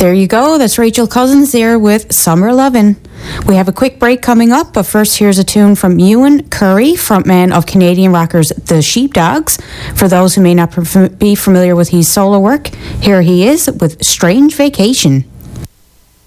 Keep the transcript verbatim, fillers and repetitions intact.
There you go. That's Rachel Cousins there with Summer Lovin'. We have a quick break coming up, but first here's a tune from Ewan Curry, frontman of Canadian rockers The Sheepdogs. For those who may not be familiar with his solo work, here he is with Strange Vacation.